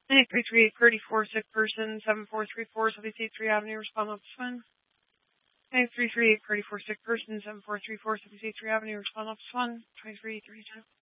338 34, sick person, 7434, Southeast 3 Avenue, respond office 1. 338 34, sick person, 7434, Southeast 3 Avenue, respond office 1. 2332.